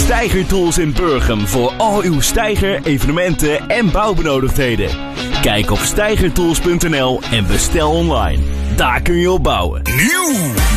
Steiger Tools in Burgum voor al uw steiger, evenementen en bouwbenodigdheden. Kijk op steigertools.nl en bestel online. Daar kun je op bouwen. Nieuw!